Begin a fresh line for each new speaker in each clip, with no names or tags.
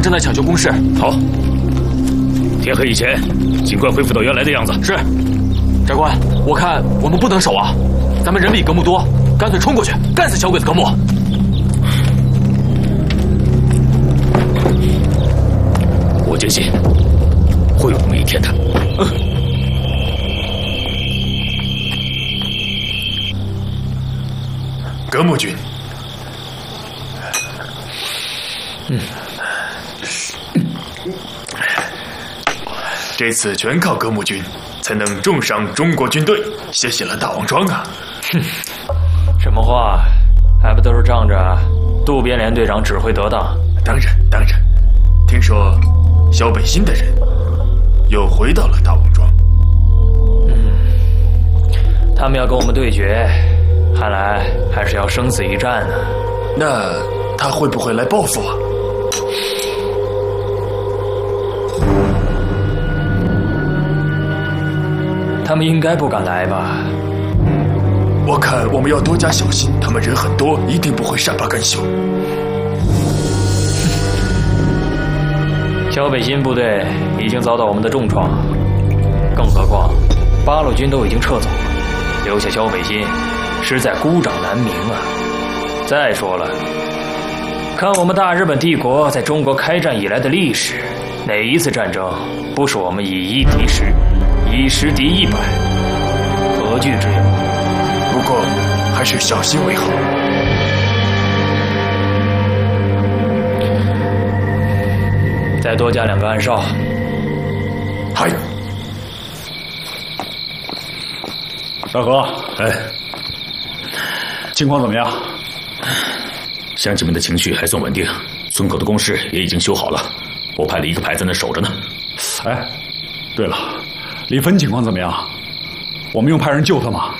正在抢救工事。
好，天黑以前尽快恢复到原来的样子。
是，长官，我看我们不能守啊，咱们人比格木多，干脆冲过去，干死小鬼子格木。
我坚信会有那么一天的。
格木君，这次全靠格木君才能重伤中国军队，血洗了大王庄啊！
哼，什么话，还不都是仗着渡边连队长指挥得当？
当然，听说小北新的人又回到了大王庄。
他们要跟我们对决，看来还是要生死一战呢。
那他会不会来报复啊？
他们应该不敢来吧？
我看我们要多加小心，他们人很多，一定不会善罢甘休。
小北新部队已经遭到我们的重创，更何况八路军都已经撤走了，留下小北新实在孤掌难鸣啊！再说了，看我们大日本帝国在中国开战以来的历史，哪一次战争不是我们以一敌十，以十敌100，何惧之有？
不过还是小心为好。
再多加2个暗哨。
嗨，
大哥，
哎，
情况怎么样？
乡亲们的情绪还算稳定，村口的工事也已经修好了，我派了1个排在那守着呢。
哎，对了，李芬情况怎么样？我们用派人救他吗？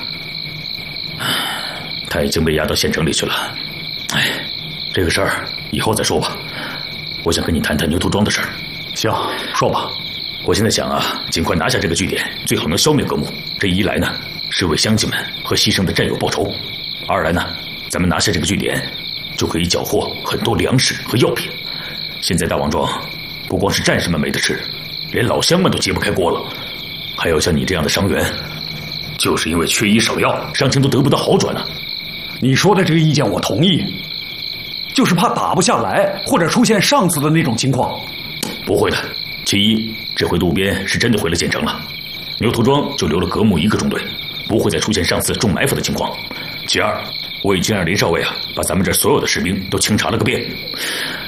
他已经被押到县城里去了。哎，这个事儿以后再说吧。我想跟你谈谈牛头庄的事儿。
行，说吧。
我现在想啊，尽快拿下这个据点，最好能消灭格木。这一来呢，是为乡亲们和牺牲的战友报仇；二来呢，咱们拿下这个据点，就可以缴获很多粮食和药品。现在大王庄不光是战士们没得吃，连老乡们都揭不开锅了。还有像你这样的伤员，就是因为缺医少药，伤情都得不到好转呢。
你说的这个意见我同意，就是怕打不下来，或者出现上次的那种情况。
不会的，其一，这回渡边是真的回了县城了，牛头庄就留了格木1个中队，不会再出现上次中埋伏的情况。其二，我已经让林少尉把咱们这所有的士兵都清查了个遍。